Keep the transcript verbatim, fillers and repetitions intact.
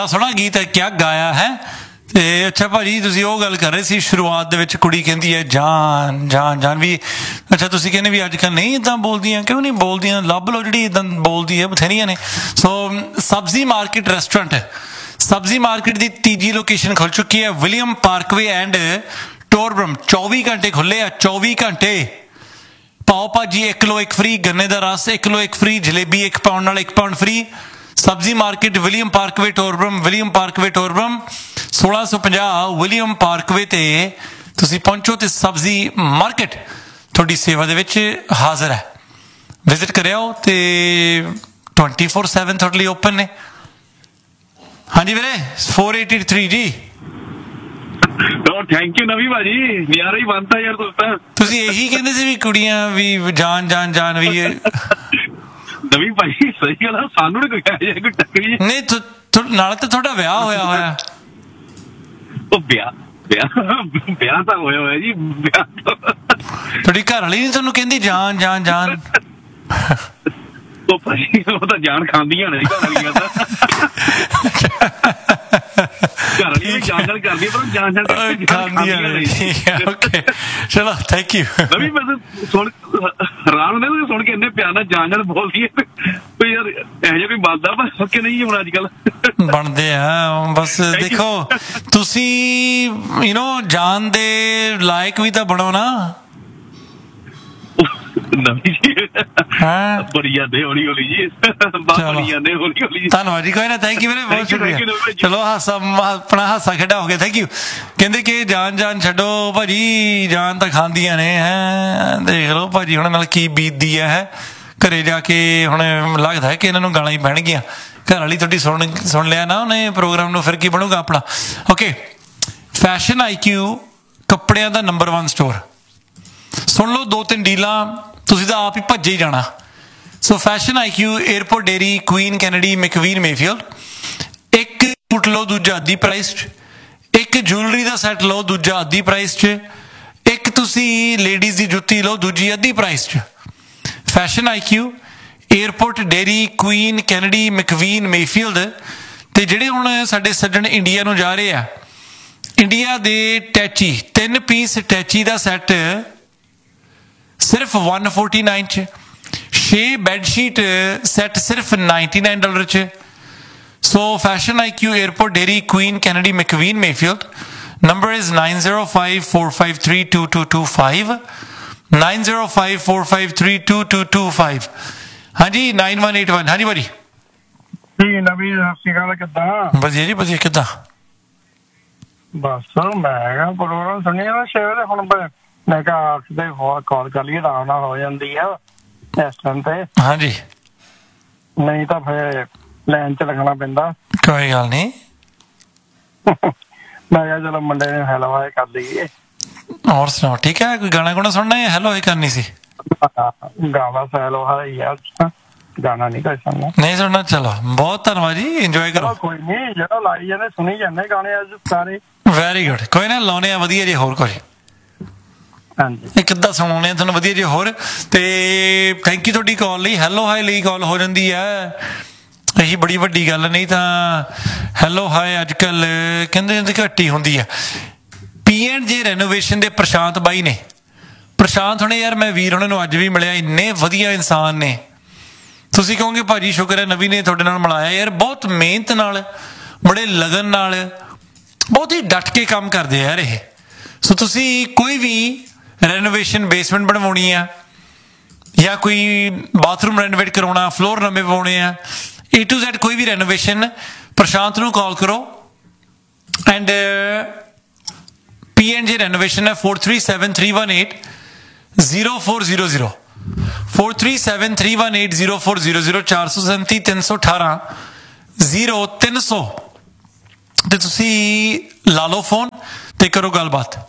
ਸੋਹਣਾ ਗੀਤ ਹੈ, ਕਿਆ ਗਾਇਆ ਹੈ। ਤੇ ਅੱਛਾ ਭਾਜੀ ਤੁਸੀਂ ਉਹ ਗੱਲ ਕਰ ਰਹੇ ਸੀ ਸ਼ੁਰੂਆਤ ਦੇ ਵਿੱਚ ਕੁੜੀ ਕਹਿੰਦੀ ਹੈ ਜਾਨ ਜਾਨ ਜਾਨ ਵੀ। ਅੱਛਾ ਤੁਸੀਂ ਕਹਿੰਦੇ ਵੀ ਅੱਜ ਕੱਲ੍ਹ ਨਹੀਂ ਇੱਦਾਂ ਬੋਲਦੀਆਂ, ਕਿਉਂ ਨਹੀਂ ਬੋਲਦੀਆਂ? ਲੱਭ ਲਓ ਜਿਹੜੀ ਇੱਦਾਂ ਬੋਲਦੀ ਹੈ, ਬਥੇਰੀਆਂ ਨੇ। ਸੋ ਸਬਜ਼ੀ ਮਾਰਕੀਟ ਰੈਸਟੋਰੈਂਟ, ਸਬਜ਼ੀ ਮਾਰਕੀਟ ਦੀ ਤੀਜੀ ਲੋਕੇਸ਼ਨ ਖੁੱਲ ਚੁੱਕੀ ਹੈ, ਵਿਲੀਅਮ ਪਾਰਕਵੇ ਐਂਡ ਟੋਰਬਰਮ। ਚੌਵੀ ਘੰਟੇ ਖੁੱਲੇ ਆ, ਚੌਵੀ ਘੰਟੇ। ਪਾਓ ਭਾਜੀ ਇੱਕ ਕਿਲੋ ਇੱਕ ਫਰੀ, ਗੰਨੇ ਦਾ ਰਸ ਇੱਕ ਕਿਲੋ ਇੱਕ ਫਰੀ, ਜਲੇਬੀ ਇੱਕ ਪਾਉਣ ਨਾਲ ਇੱਕ ਪਾਉਂਡ ਫਰੀ। ਸਬਜ਼ੀ market William Parkway ਟੋਰਬਰਮ, William Parkway ਟੋਰਬਰਮ ਸੋਲਾਂ ਸੌ ਪੰਜਾਹ ਵਿਲੀਅਮ ਪਾਰਕਵੇ ਤੇ ਤੁਸੀਂ ਪਹੁੰਚੋ ਤੇ ਸਬਜ਼ੀ ਮਾਰਕੀਟ ਤੁਹਾਡੀ ਸੇਵਾ ਦੇ ਵਿੱਚ ਹਾਜ਼ਰ ਹੈ। ਵਿਜ਼ਿਟ ਕਰਿਓ ਤੇ ਟਵੈਂਟੀ ਫੋਰ ਸੈਵਨ ਤੁਹਾਡੇ ਲਈ ਓਪਨ ਨੇ। ਹਾਂਜੀ ਵੀਰੇ four eighty three G. Thank you ਨਵੀ ਭਾਜੀ, ਯਾਰ ਹੀ ਬਣਤਾ ਯਾਰ ਤੁਸੀਂ। ਤੁਸੀਂ ਇਹੀ ਕਹਿੰਦੇ ਸੀ ਵੀ ਕੁੜੀਆਂ ਵੀ ਜਾਨ ਜਾਨ ਜਾਨ ਵੀ। ਨਵੀ ਭਾਜੀ ਸਹੀ ਗੱਲ ਆ, ਸਾਨੂੰ ਨੀ ਕੋਈ ਕੋਈ ਟੱਕਰੀ ਨਹੀਂ। ਨਾਲੇ ਤਾਂ ਤੁਹਾਡਾ ਵਿਆਹ ਹੋਇਆ ਹੋਇਆ। ਉਹ ਵਿਆਹ ਵਿਆਹ ਵਿਆਹ ਤਾਂ ਹੋਇਆ ਹੋਇਆ ਜੀ। ਵਿਆਹ ਤੁਹਾਡੀ ਘਰ ਵਾਲੀ ਨੀ ਤੁਹਾਨੂੰ ਕਹਿੰਦੀ ਜਾਨ ਜਾਨ ਜਾਨ? ਉਹ ਭਾਜੀ ਉਹ ਤਾਂ ਜਾਨ ਖਾਂਦੀਆਂ ਨੇ ਘਰ ਵਾਲੀਆਂ ਤਾਂ। ਘਰ ਵਾਲੀ ਵੀ ਜਾਨ ਜਾਨ ਕਰਦੀ ਪਰ ਜਾਨ ਜਾਨ ਖਾਂਦੀਆਂ ਨੇ। ਓਕੇ ਚਲੋ ਥੈਂਕ ਯੂ। ਨਵੀਂ ਮੈਂ ਸੁਣ ਹੈਰਾਨ ਹੁੰਦੇ ਸੁਣ ਕੇ ਇੰਨੇ ਪਿਆਰ ਨਾਲ ਜਾਨ ਜਾਨ ਬੋਲਦੀ ਹੈ ਕੋਈ ਯਾਰ ਇਹੋ ਜਿਹਾ ਕੋਈ ਬਣਦਾ ਪਰ ਕਿ ਨਹੀਂ ਹੁਣ ਅੱਜ ਕੱਲ੍ਹ ਬਣਦੇ ਆ। ਬਸ ਦੇਖੋ ਤੁਸੀਂ ਯੂ ਨੋ ਜਾਨ ਦੇ ਲਾਇਕ ਵੀ ਤਾਂ ਬਣੋ ਨਾ। ਨਵੀਂ ਜੀ ਬੜੀ ਜਾਂਦੇ ਹੌਲੀ ਹੌਲੀ ਜੀ, ਬੜੀ ਜਾਂਦੇ ਹੌਲੀ ਹੌਲੀ। ਧੰਨਵਾਦ ਜੀ, ਕੋਈ ਨਾ ਥੈਂਕ ਯੂ ਵੀਰੇ, ਬਹੁਤ ਸ਼ੁਕਰੀਆ। ਚਲੋ ਹਾਸਾ ਆਪਣਾ ਹਾਸਾ ਖੇਡਾ ਹੋ ਗਿਆ, ਥੈਂਕ ਯੂ। ਕਹਿੰਦੇ ਕਿ ਜਾਨ ਜਾਨ ਛੱਡੋ ਭਾਜੀ, ਜਾਨ ਤਾਂ ਖਾਂਦੀਆਂ ਨੇ। ਹੈ ਦੇਖ ਲਓ ਭਾਜੀ ਹੁਣ ਨਾਲ ਕੀ ਬੀਤਦੀ ਹੈ ਘਰੇ ਜਾ ਕੇ। ਹੁਣ ਲੱਗਦਾ ਹੈ ਕਿ ਇਹਨਾਂ ਨੂੰ ਗਾਲਾਂ ਹੀ ਪੈਣਗੀਆਂ। ਘਰ ਵਾਲੀ ਤੁਹਾਡੀ ਸੁਣ ਸੁਣ ਲਿਆ ਨਾ ਉਹਨੇ ਪ੍ਰੋਗਰਾਮ ਨੂੰ, ਫਿਰ ਕੀ ਬਣੂਗਾ ਆਪਣਾ। ਓਕੇ ਫੈਸ਼ਨ ਆਈ ਕਿਊ ਕੱਪੜਿਆਂ ਦਾ ਨੰਬਰ ਵਨ ਸਟੋਰ। ਸੁਣ ਲਓ ਦੋ ਤਿੰਨ ਡੀਲਾਂ, ਤੁਸੀਂ ਤਾਂ ਆਪ ਹੀ ਭੱਜੇ ਹੀ ਜਾਣਾ। ਸੋ ਫੈਸ਼ਨ ਆਈ ਕਿਊ, airport dairy, Queen Kennedy, ਮੈਕਵੀਨ Mayfield. ਇੱਕ ਸੂਟ ਲਓ ਦੂਜਾ ਅੱਧੀ ਪ੍ਰਾਈਸ 'ਚ, ਇੱਕ ਜੁਐਲਰੀ ਦਾ ਸੈੱਟ ਲਓ ਦੂਜਾ ਅੱਧੀ ਪ੍ਰਾਈਸ 'ਚ, ਇੱਕ ਤੁਸੀਂ ਲੇਡੀਜ਼ ਦੀ ਜੁੱਤੀ ਲਓ ਦੂਜੀ ਅੱਧੀ ਪ੍ਰਾਈਸ 'ਚ। ਫੈਸ਼ਨ ਆਈ ਕਿਊ, airport dairy, Queen Kennedy, ਮੈਕਵੀਨ Mayfield. ਤੇ ਜਿਹੜੇ ਹੁਣ ਸਾਡੇ ਸੱਜਣ ਇੰਡੀਆ ਨੂੰ ਜਾ ਰਹੇ ਆ, ਇੰਡੀਆ ਦੇ ਟੈਚੀ ਤਿੰਨ ਪੀਸ ਟੈਚੀ ਦਾ ਸੈੱਟ ਸਿਰਫ ਵਨ ਫੋਰਟੀ ਨਾਈਨ 'ਚ। ਛੇ ਬੈਡਸ਼ੀਟ ਸੈੱਟ ਸਿਰਫ ਨਾਈਨਟੀ ਨਾਈਨ ਡਾਲਰ 'ਚ। ਸੋ fashion I Q, airport dairy, Queen Kennedy, ਮੈਕਵੀਨ Mayfield. Number is nine zero five four five three two to to five, nine zero five four five three two to to five. ਹਾਂਜੀ nine one eight one. ਹਾਂਜੀ ਭਾਜੀ ਜੀ ਨਵੀਂ ਸਤਿ ਸ਼੍ਰੀ ਅਕਾਲ, ਕਿੱਦਾਂ? ਵਧੀਆ ਜੀ ਵਧੀਆ, ਕਿੱਦਾਂ? ਬਸ ਮੈਂ ਪ੍ਰੋਗਰਾਮ ਸੁਣਿਆ ਨਾ ਛੇ ਵਜੇ, ਹੁਣ ਮੈਂ ਕਿਹਾ ਅੱਠ ਦੇ ਕਾਲ ਕਰ ਲਈਏ, ਆਰਾਮ ਨਾਲ ਹੋ ਜਾਂਦੀ ਆ ਇਸ ਟਾਈਮ ਤੇ। ਹਾਂਜੀ ਨਹੀਂ ਤਾਂ ਫਿਰ ਲਾਈਨ 'ਚ ਲੱਗਣਾ ਪੈਂਦਾ। ਕੋਈ ਗੱਲ ਨਹੀਂ। ਮੈਂ ਕਿਹਾ ਚਲੋ ਮੁੰਡੇ ਨੇ ਹੈਲੋ ਹਾਏ ਕਰ ਲਈਏ। ਹੋਰ ਸੁਣਾਓ ਠੀਕ ਹੈ? ਕੋਈ ਗਾਣਾ ਗੁਣਾ ਸੁਣਨਾ ਹੈ? ਹੈਲੋ ਹਾਏ ਕਰਨੀ ਸੀ? ਗਾਣਾ ਹੈਲੋ ਹਾਏ ਯਾਰ, ਗਾਣਾ ਨਹੀਂ ਕੋਈ ਸੁਣਨਾ। ਨਹੀਂ ਸੁਣਨਾ? ਚਲੋ ਬਹੁਤ ਧੰਨਵਾਦ ਜੀ, ਇੰਜੋਏ ਕਰੋ। ਕੋਈ ਨਹੀਂ, ਜਿਹੜਾ ਲਾਈ ਜਾਂਦੇ ਸੁਣੀ ਜਾਂਦੇ ਗਾਣੇ ਅੱਜ ਸਾਰੇ। ਵੈਰੀ ਗੁੱਡ, ਕੋਈ ਨਾ ਲਾਉਣੇ ਆ ਵਧੀਆ ਜੇ ਹੋਰ ਕੁਝ। ਹਾਂਜੀ ਇੱਕ ਅੱਧਾ ਸੁਣਾਉਣੇ ਆ ਤੁਹਾਨੂੰ ਵਧੀਆ ਜੇ ਹੋਰ। ਤੇ ਥੈਂਕ ਯੂ ਤੁਹਾਡੀ ਕਾਲ ਲਈ। ਹੈਲੋ ਹਾਏ ਲਈ ਕਾਲ ਹੋ ਜਾਂਦੀ ਹੈ, ਇਹੀ ਬੜੀ ਵੱਡੀ ਗੱਲ। ਨਹੀਂ ਤਾਂ ਹੈਲੋ ਹਾਏ ਅੱਜ ਕੱਲ ਕਹਿੰਦੇ ਘੱਟ ਹੀ ਹੁੰਦੀ ਆ। ਪੀ ਐਂਡ ਜੇ ਰੈਨੋਵੇਸ਼ਨ ਦੇ ਪ੍ਰਸ਼ਾਂਤ ਬਾਈ ਨੇ, ਪ੍ਰਸ਼ਾਂਤ ਹੁਣੇ ਯਾਰ ਮੈਂ ਵੀਰ ਉਹਨਾਂ ਨੂੰ ਅੱਜ ਵੀ ਮਿਲਿਆ, ਇੰਨੇ ਵਧੀਆ ਇਨਸਾਨ ਨੇ। ਤੁਸੀਂ ਕਹੋਗੇ ਭਾਜੀ ਸ਼ੁਕਰ ਹੈ ਨਵੀਂ ਨੇ ਤੁਹਾਡੇ ਨਾਲ ਮਿਲਾਇਆ। ਯਾਰ ਬਹੁਤ ਮਿਹਨਤ ਨਾਲ, ਬੜੇ ਲਗਨ ਨਾਲ, ਬਹੁਤ ਹੀ ਡਟ ਕੇ ਕੰਮ ਕਰਦੇ ਯਾਰ ਇਹ। ਸੋ ਤੁਸੀਂ ਕੋਈ ਵੀ ਰੈਨੋਵੇਸ਼ਨ, ਬੇਸਮੈਂਟ ਬਣਵਾਉਣੀ ਆ ਜਾਂ ਕੋਈ ਬਾਥਰੂਮ ਰੈਨੋਵੇਟ ਕਰਵਾਉਣਾ, ਫਲੋਰ ਨਵੇਂ ਪਵਾਉਣੇ ਆ, ਏ ਟੂ ਜ਼ੈਡ ਕੋਈ ਵੀ ਰੈਨੋਵੇਸ਼ਨ, ਪ੍ਰਸ਼ਾਂਤ ਨੂੰ ਕਾਲ ਕਰੋ। ਐਂਡ ਪੀ ਐਂਡ ਜੇ ਰੈਨੋਵੇਸ਼ਨ ਹੈ four three seven three one eight zero four zero zero, four three seven three one eight zero four zero zero, ਚਾਰ ਸੌ ਸੈਂਤੀ ਤਿੰਨ ਸੌ ਅਠਾਰਾਂ ਜ਼ੀਰੋ ਤਿੰਨ ਸੌ। ਤੇ ਤੁਸੀਂ ਲਾ ਲਓ ਫੋਨ ਤੇ ਕਰੋ ਗੱਲਬਾਤ।